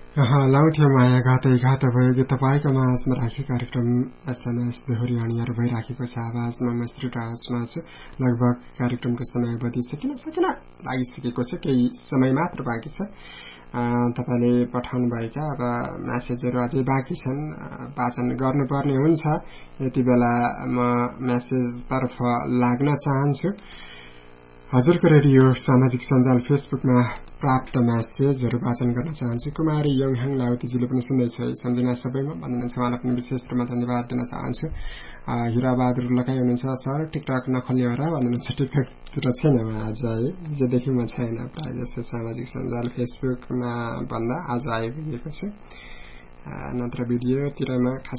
लाउठे माया घातै घात भयो कि तपाईँको माझमा राखे कार्यक्रम एसएमएस दोहोरी अनियर भइराखेको छ आवाजमा म श्रीराजमा छु। लगभग कार्यक्रमको समय बदिसकिन लागिसकेको छ, केही समय मात्र बाँकी छ। तपाईले पठाउनुभएका अब म्यासेजहरू अझै बाँकी छन्, वाचन गर्नुपर्ने हुन्छ। यति बेला म म्यासेजतर्फ लाग्न चाहन्छु। हजुरको रेडियो सामाजिक सञ्जाल फेसबुकमा प्राप्त म्यासेजहरू वाचन गर्न चाहन्छु। कुमारी यङहाङ लाउतीजीले पनि सुन्दैछ, सम्झना सबैमा भन्नुहुन्छ, उहाँलाई पनि विशेष रूपमा धन्यवाद दिन चाहन्छु। हिराबहादुर लगाइ हुनुहुन्छ, सर टिकटक नखोल्ने हो र भन्नुहुन्छ। टिकटकतिर छैन म आज, है हिजोदेखि म छैन, प्रायः जस्तो सामाजिक सञ्जाल फेसबुकमा भन्दा आज आइपुगेको छु। नत्र भिडियोतिरमा खास